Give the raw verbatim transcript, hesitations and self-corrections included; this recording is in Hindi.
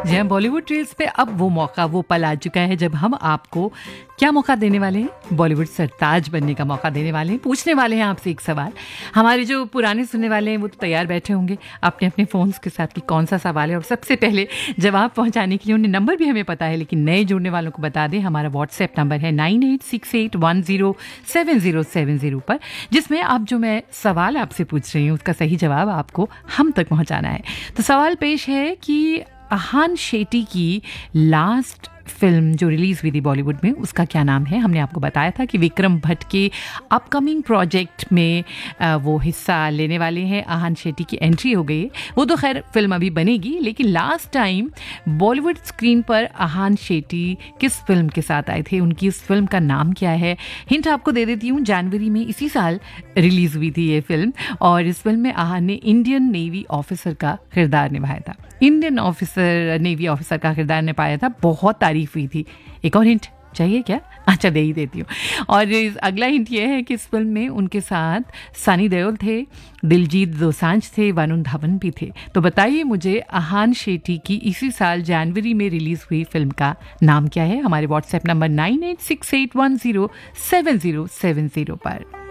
जी हाँ, बॉलीवुड रील्स पे अब वो मौका, वो पल आ चुका है जब हम आपको क्या मौका देने वाले हैं? बॉलीवुड सरताज बनने का मौका देने वाले हैं। पूछने वाले हैं आपसे एक सवाल। हमारे जो पुराने सुनने वाले हैं वो तो तैयार बैठे होंगे अपने अपने फ़ोन्स के साथ कि कौन सा सवाल है, और सबसे पहले जवाब पहुंचाने के लिए उन्हें नंबर भी हमें पता है, लेकिन नए जुड़ने वालों को बता दें, हमारा व्हाट्सएप नंबर है nine eight six eight one zero seven zero seven zero पर, जिसमें आप जो मैं सवाल आपसे पूछ रही हूँ उसका सही जवाब आपको हम तक पहुँचाना है। तो सवाल पेश है कि आहान शेट्टी की लास्ट फिल्म जो रिलीज़ हुई थी बॉलीवुड में, उसका क्या नाम है? हमने आपको बताया था कि विक्रम भट्ट के अपकमिंग प्रोजेक्ट में वो हिस्सा लेने वाले हैं। आहान शेट्टी की एंट्री हो गई। वो तो खैर फिल्म अभी बनेगी, लेकिन लास्ट टाइम बॉलीवुड स्क्रीन पर आहान शेट्टी किस फिल्म के साथ आए थे, उनकी इस फिल्म का नाम क्या है? हिंट आपको दे देती हूँ, जनवरी में इसी साल रिलीज़ हुई थी ये फिल्म, और इस फिल्म में आहान ने इंडियन नेवी ऑफिसर का किरदार निभाया था। इंडियन ऑफिसर, नेवी ऑफिसर का किरदार निभाया था। बहुत तारीफ हुई थी। एक और हिंट चाहिए क्या? अच्छा, दे ही देती हूँ। और अगला हिंट ये है कि इस फिल्म में उनके साथ सनी देओल थे, दिलजीत दोसांझ थे, वरुण धवन भी थे। तो बताइए मुझे आहान शेट्टी की इसी साल जनवरी में रिलीज हुई फिल्म का नाम क्या है? हमारे WhatsApp number nine eight six eight one zero seven zero seven zero पर।